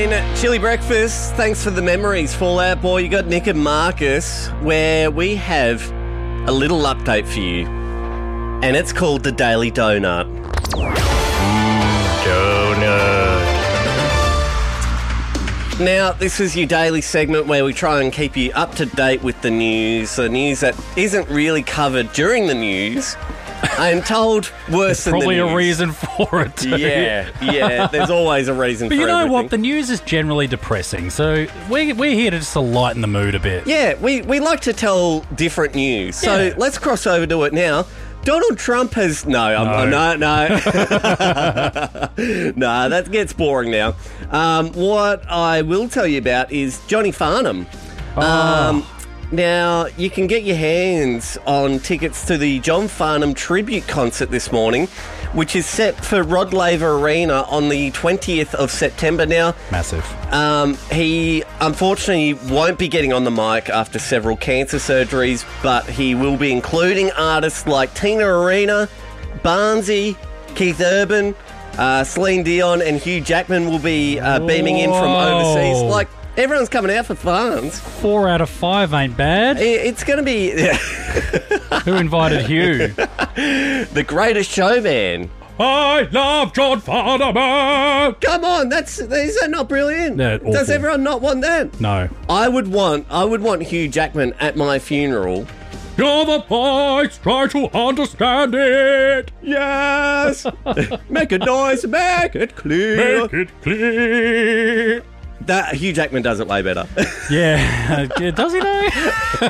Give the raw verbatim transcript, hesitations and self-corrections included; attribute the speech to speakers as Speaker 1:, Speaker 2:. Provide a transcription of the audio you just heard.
Speaker 1: In Chili Breakfast, thanks for the memories, Fallout Boy. You got Nick and Marcus, where we have a little update for you, and it's called the Daily Donut. Mm, donut. Now, this is your daily segment where we try and keep you up to date with the news, the news that isn't really covered during the news. I'm told worse than the news.
Speaker 2: Probably a reason for it too.
Speaker 1: Yeah, yeah, there's always a reason
Speaker 2: but
Speaker 1: for
Speaker 2: you know
Speaker 1: everything.
Speaker 2: what? The news is generally depressing, so we're, we're here to just to lighten the mood a bit.
Speaker 1: Yeah, we, we like to tell different news. So
Speaker 2: Yeah.
Speaker 1: let's cross over to it now. Donald Trump has... No, I'm, no, no. No, that gets boring now. Um, what I will tell you about is Johnny Farnham.
Speaker 2: Oh.
Speaker 1: Um, now, you can get your hands on tickets to the John Farnham tribute concert this morning, which is set for Rod Laver Arena on the twentieth of September. Now,
Speaker 2: Massive.
Speaker 1: um, he unfortunately won't be getting on the mic after several cancer surgeries, but he will be including artists like Tina Arena, Barnsey, Keith Urban, uh, Celine Dion, and Hugh Jackman will be uh, beaming in from
Speaker 2: Whoa.
Speaker 1: overseas. Like, everyone's coming out for fans.
Speaker 2: Four out of five ain't bad.
Speaker 1: I- It's going to be
Speaker 2: Who invited Hugh?
Speaker 1: the greatest showman.
Speaker 2: I love John Farnham.
Speaker 1: Come on, that's is that not brilliant?
Speaker 2: Yeah,
Speaker 1: Does
Speaker 2: awful.
Speaker 1: everyone not want that?
Speaker 2: No.
Speaker 1: I would want I would want Hugh Jackman at my funeral.
Speaker 2: You're the voice, try to understand it.
Speaker 1: Yes. Make it noise, make it clear.
Speaker 2: Make it clear.
Speaker 1: That Hugh Jackman does it way better.
Speaker 2: Yeah. Does he though?